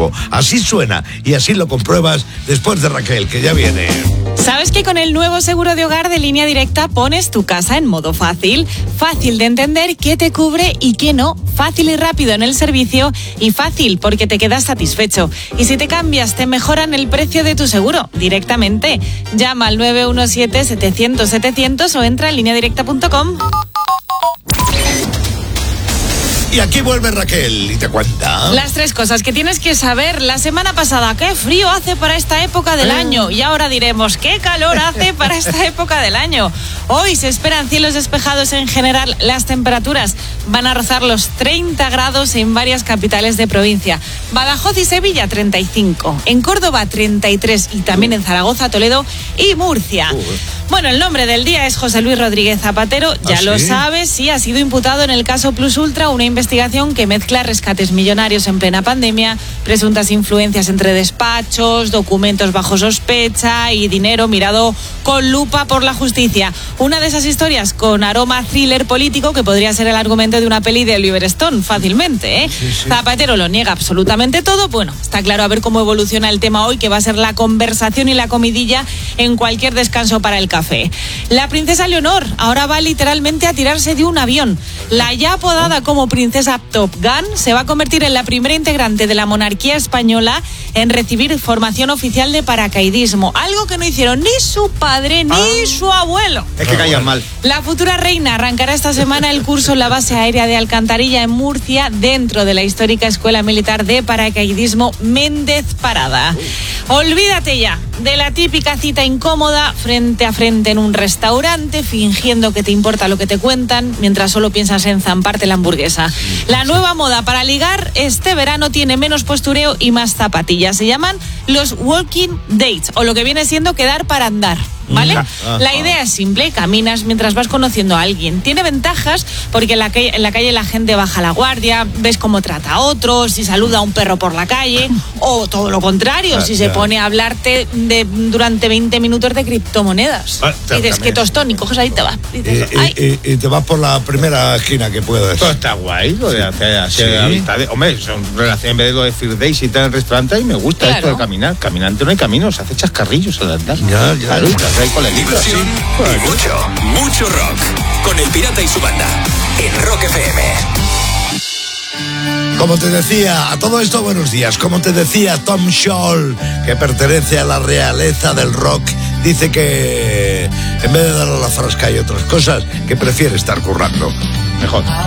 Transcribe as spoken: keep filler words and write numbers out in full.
triunfo. Así suena y así lo compruebas después de Raquel, que ya viene. ¿Sabes que con el nuevo seguro de hogar de Línea Directa pones tu casa en modo fácil? Fácil de entender qué te cubre y qué no. Fácil y rápido en el servicio y fácil porque te quedas satisfecho. Y si te cambias, te mejoran el precio de tu seguro directamente. Llama al nueve uno siete, setecientos, setecientos o entra en línea directa punto com. Y aquí vuelve Raquel y te cuenta. Las tres cosas que tienes que saber. La semana pasada, qué frío hace para esta época del año. Y ahora diremos, qué calor hace para esta época del año. Hoy se esperan cielos despejados en general. Las temperaturas van a rozar los treinta grados en varias capitales de provincia. Badajoz y Sevilla, treinta y cinco. En Córdoba, treinta y tres. Y también en Zaragoza, Toledo y Murcia. Uh. Bueno, el nombre del día es José Luis Rodríguez Zapatero. Ya ¿Ah, lo sí? sabes, sí, ha sido imputado en el caso Plus Ultra, una investigación que mezcla rescates millonarios en plena pandemia, presuntas influencias entre despachos, documentos bajo sospecha y dinero mirado con lupa por la justicia. Una de esas historias con aroma thriller político que podría ser el argumento de una peli de Oliver Stone, fácilmente, ¿eh? Sí, sí. Zapatero lo niega absolutamente todo. Bueno, está claro a ver cómo evoluciona el tema hoy, que va a ser la conversación y la comidilla en cualquier descanso para el café. La princesa Leonor ahora va literalmente a tirarse de un avión. La ya apodada como princesa Top Gun se va a convertir en la primera integrante de la monarquía española en recibir formación oficial de paracaidismo, algo que no hicieron ni su padre ni ah. su abuelo. Es que caían mal. La futura reina arrancará esta semana el curso en la base aérea de Alcantarilla en Murcia, dentro de la histórica Escuela Militar de Paracaidismo Méndez Parada. Olvídate ya de la típica cita incómoda frente a frente en un restaurante, fingiendo que te importa lo que te cuentan, mientras solo piensas en zamparte la hamburguesa. La nueva moda para ligar este verano tiene menos postureo y más zapatillas. Se llaman los walking dates, o lo que viene siendo quedar para andar, ¿vale? La idea es simple: caminas mientras vas conociendo a alguien. Tiene ventajas porque en la, calle, en la calle la gente baja la guardia, ves cómo trata a otros, si saluda a un perro por la calle, o todo lo contrario, si se pone a hablarte de, durante veinte minutos de criptomonedas. Ah, y dices, qué tostón, y coges ahí y te vas. Y, dices, y, y, y te vas por la primera esquina que puedas. Todo está guay, lo de hacer así. ¿Sí? Hombre, son relaciones en vez de lo de First Days y tal en el restaurante, y me gusta claro. esto de caminar. Caminante no hay camino, se hace chascarrillos al andar. Ya, ya. Claro, ahí con el libro. Diversión y mucho, mucho rock. Con El Pirata y su banda. En Rock F M. Como te decía, a todo esto, buenos días. Como te decía Tom Scholl, que pertenece a la realeza del rock, dice que en vez de darle a la frasca y otras cosas, que prefiere estar currando. Mejor.